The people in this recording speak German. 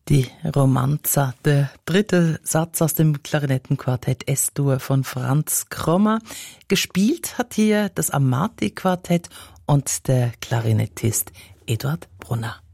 Die Romanza, der dritte Satz aus dem Klarinettenquartett S-Dur von Franz Krommer. Gespielt hat hier das Amati-Quartett und der Klarinettist Eduard Brunner.